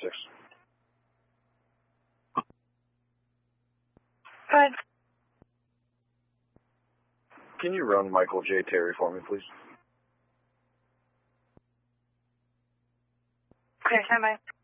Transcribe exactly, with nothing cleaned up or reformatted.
six. Fine. Can you run Michael J. Terry for me, please? Okay, stand by.